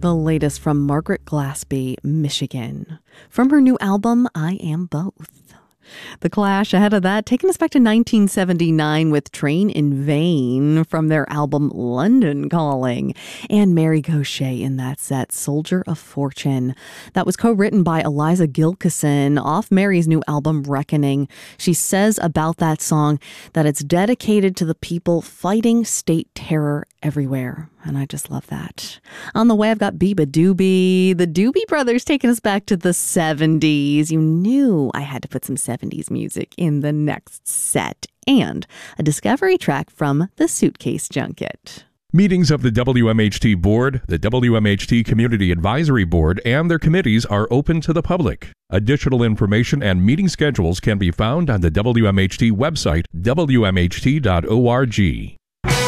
The latest from Margaret Glaspie, Michigan. From her new album, I Am Both. The Clash, ahead of that, taking us back to 1979 with Train in Vain from their album London Calling. And Mary Gauthier in that set, Soldier of Fortune. That was co-written by Eliza Gilkyson off Mary's new album Reckoning. She says about that song that it's dedicated to the people fighting state terror everywhere. And I just love that. On the way, I've got Biba Doobie. The Doobie Brothers taking us back to the 70s. You knew I had to put some 70s music in the next set. And a discovery track from the Suitcase Junket. Meetings of the WMHT Board, the WMHT Community Advisory Board, and their committees are open to the public. Additional information and meeting schedules can be found on the WMHT website, wmht.org.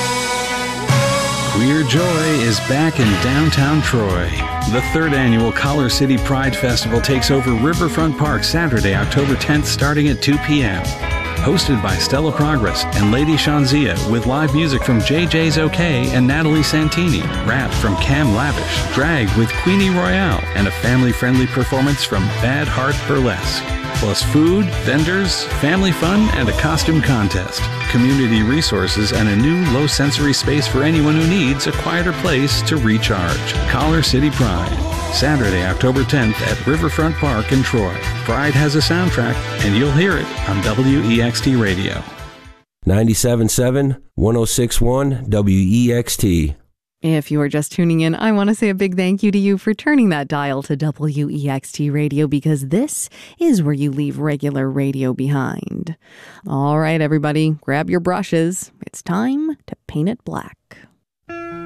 Queer Joy is back in downtown Troy. The third annual Collar City Pride Festival takes over Riverfront Park Saturday, October 10th, starting at 2 p.m. Hosted by Stella Progress and Lady Shanzia, with live music from JJ's OK and Natalie Santini, rap from Cam Lavish, drag with Queenie Royale, and a family-friendly performance from Bad Heart Burlesque. Plus food, vendors, family fun, and a costume contest. Community resources and a new low-sensory space for anyone who needs a quieter place to recharge. Collar City Pride. Saturday, October 10th at Riverfront Park in Troy. Pride has a soundtrack, and you'll hear it on WEXT Radio. 97.7, 106.1, WEXT. If you are just tuning in, I want to say a big thank you to you for turning that dial to WEXT Radio, because this is where you leave regular radio behind. All right, everybody, grab your brushes. It's time to paint it black.